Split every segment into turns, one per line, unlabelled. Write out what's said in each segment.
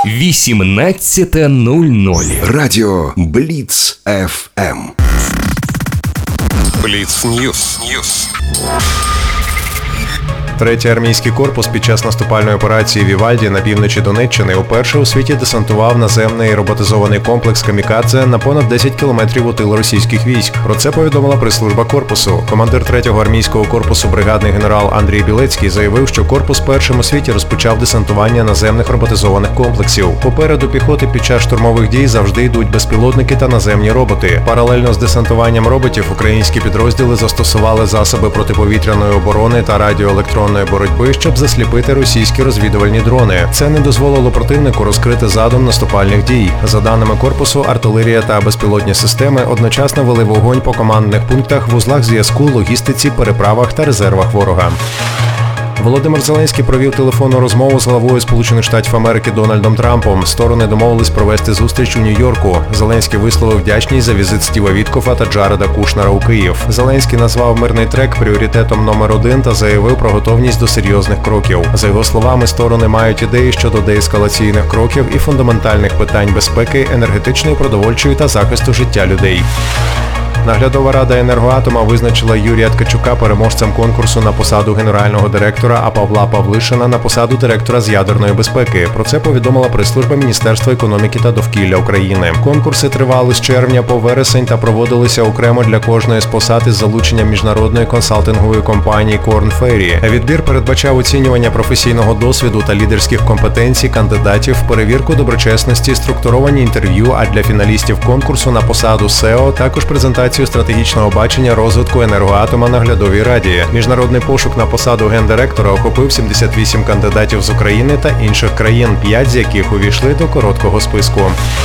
18:00.
Радіо Бліц ФМ.
Бліц Ньюс.
Третій армійський корпус під час наступальної операції «Вівальді» на півночі Донеччини уперше у світі десантував наземний роботизований комплекс «Камікадзе» на понад 10 кілометрів у тил російських військ. Про це повідомила прес-служба корпусу. Командир 3-го армійського корпусу бригадний генерал Андрій Білецький заявив, що корпус першим у світі розпочав десантування наземних роботизованих комплексів. Попереду піхоти під час штурмових дій завжди йдуть безпілотники та наземні роботи. Паралельно з десантуванням роботів українські підрозділи застосували засоби протиповітряної оборони та радіоелектронної боротьби, щоб засліпити російські розвідувальні дрони. Це не дозволило противнику розкрити задум наступальних дій. За даними корпусу, артилерія та безпілотні системи одночасно вели вогонь по командних пунктах, вузлах зв'язку, логістиці, переправах та резервах ворога. Володимир Зеленський провів телефонну розмову з главою Сполучених Штатів Америки Дональдом Трампом. Сторони домовились провести зустріч у Нью-Йорку. Зеленський висловив вдячність за візит Стіва Віткофа та Джареда Кушнера у Київ. Зеленський назвав мирний трек пріоритетом номер 1 та заявив про готовність до серйозних кроків. За його словами, сторони мають ідеї щодо деескалаційних кроків і фундаментальних питань безпеки, енергетичної, продовольчої та захисту життя людей. Наглядова рада «Енергоатома» визначила Юрія Ткачука переможцем конкурсу на посаду генерального директора, а Павла Павлишина на посаду директора з ядерної безпеки. Про це повідомила прес-служба Міністерства економіки та довкілля України. Конкурси тривали з червня по вересень та проводилися окремо для кожної з посад із залученням міжнародної консалтингової компанії Korn Ferry. Відбір передбачав оцінювання професійного досвіду та лідерських компетенцій кандидатів, перевірку доброчесності, структуровані інтерв'ю, а для фіналістів конкурсу на посаду СЕО також презентацію стратегічного бачення розвитку «Енергоатома» наглядовій раді. Міжнародний пошук на посаду гендиректора охопив 78 кандидатів з України та інших країн, 5 з яких увійшли до короткого списку.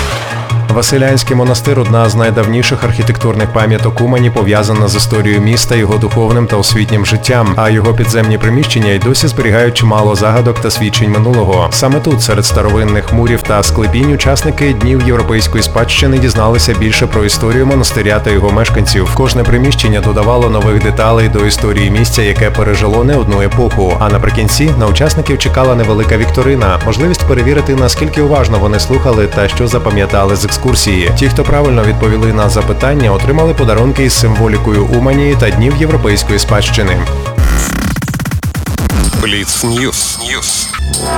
Василянський монастир – одна з найдавніших архітектурних пам'яток Умані, пов'язана з історією міста, його духовним та освітнім життям, а його підземні приміщення й досі зберігають чимало загадок та свідчень минулого. Саме тут, серед старовинних мурів та склепінь, учасники Днів європейської спадщини дізналися більше про історію монастиря та його мешканців. Кожне приміщення додавало нових деталей до історії місця, яке пережило не одну епоху. А наприкінці на учасників чекала невелика вікторина – можливість перевірити, наскільки уважно вони слухали та що запам'ятали з екскурсії. Ті, хто правильно відповіли на запитання, отримали подарунки із символікою Умані та Днів європейської спадщини.
Бліц Ньюс.